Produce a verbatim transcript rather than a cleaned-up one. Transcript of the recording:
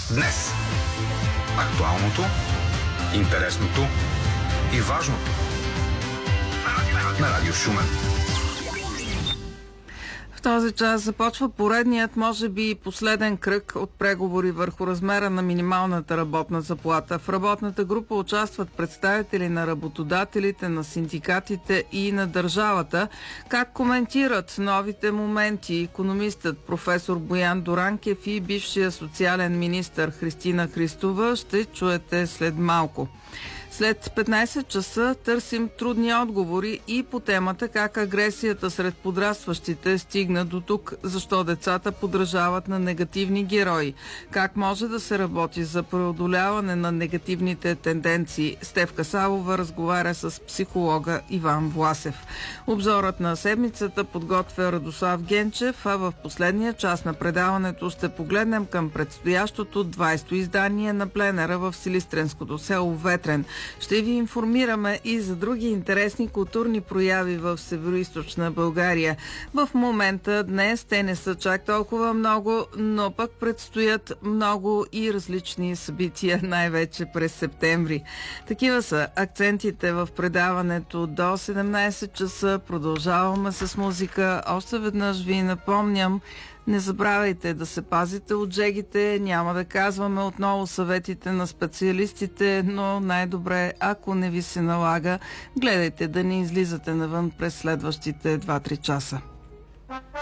Днес. Актуалното, интересното и важното на Радио Шумен. В този час започва поредният, може би и последен кръг от преговори върху размера на минималната работна заплата. В работната група участват представители на работодателите, на синдикатите и на държавата. Как коментират новите моменти икономистът професор Боян Дуранкев и бившия социален министър Христина Христова, ще чуете след малко. След петнайсет часа търсим трудни отговори и по темата как агресията сред подрастващите стигна до тук, защо децата подражават на негативни герои, как може да се работи за преодоляване на негативните тенденции. Стефка Савова разговаря с психолога Иван Власев. Обзорът на седмицата подготвя Радослав Генчев, а в последния час на предаването ще погледнем към предстоящото двайсето издание на пленера в Силистренското село Ветрен. Ще ви информираме и за други интересни културни прояви в Североизточна България. В момента днес те не са чак толкова много, но пък предстоят много и различни събития, най-вече през септември. Такива са акцентите в предаването до седемнайсет часа. Продължаваме с музика. Още веднъж ви напомням, не забравяйте да се пазите от жегите, няма да казваме отново съветите на специалистите, но най-добре, ако не ви се налага, гледайте да не излизате навън през следващите два-три часа.